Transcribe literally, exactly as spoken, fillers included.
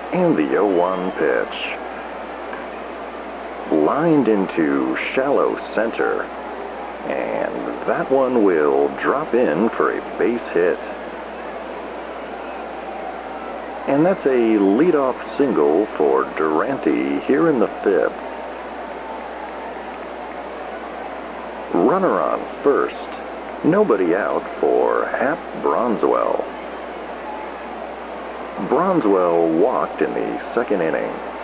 And the oh one pitch. Lined into shallow center. And that one will drop in for a base hit. And that's a leadoff single for Durante here in the fifth. Runner on first. Nobody out for Hap Bronswell. Bronswell walked in the second inning.